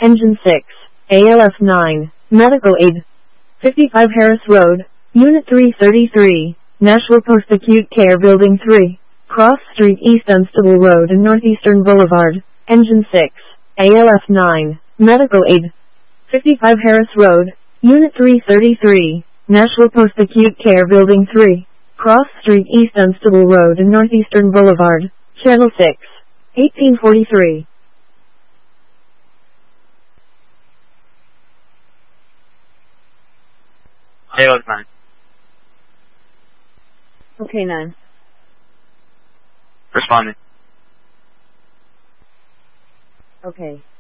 Engine 6, ALF 9, Medical Aid. 55 Harris Road, Unit 333, Nashville Post Acute Care Building 3, Cross Street East Dunstable Road and Northeastern Boulevard. Engine 6, ALF 9, Medical Aid. 55 Harris Road, Unit 333, Nashville Post Acute Care Building 3, Cross Street East Dunstable Road and Northeastern Boulevard. Channel 6, 1843. ALF 9. Okay, 9. Responding. Okay.